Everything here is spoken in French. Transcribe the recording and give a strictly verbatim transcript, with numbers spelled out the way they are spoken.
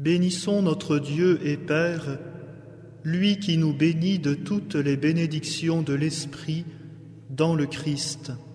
Bénissons notre Dieu et Père, lui qui nous bénit de toutes les bénédictions de l'Esprit dans le Christ.